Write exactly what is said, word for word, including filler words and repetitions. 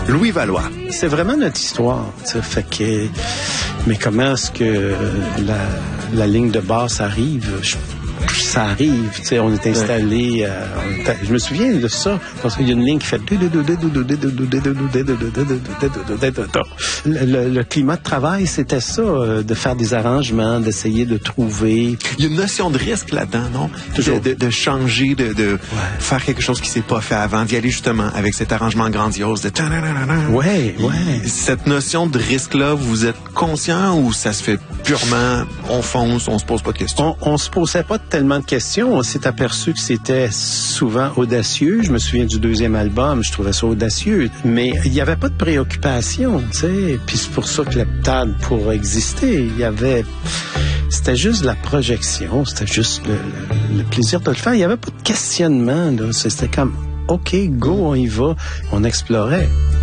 Louis Valois. C'est vraiment notre histoire, tu sais, fait que... Mais comment est-ce que la, la ligne de basse arrive? Je, ça arrive, tu sais, on est installé... Euh, on est, je me souviens de ça, parce qu'il y a une ligne qui fait... Le, le, le climat de travail, c'était ça, de faire des arrangements, d'essayer de trouver... Il y a une notion de risque là-dedans, non? Toujours. De, de, de changer, de, de ouais. faire quelque chose qui ne s'est pas fait avant, d'y aller justement avec cet arrangement grandiose de... Ouais, ouais. Cette notion de risque-là, vous êtes conscient ou ça se fait purement, on fonce, on se pose pas de questions? On, on se posait pas tellement de questions. On s'est aperçu que c'était souvent audacieux. Je me souviens du deuxième album, je trouvais ça audacieux. Mais il n'y avait pas de préoccupation, tu sais. Puis c'est pour ça que l'heptade pourrait exister. Il y avait... C'était juste la projection, c'était juste le, le, le plaisir de le faire. Il n'y avait pas de questionnement, là. C'était comme, OK, go, on y va. On explorait.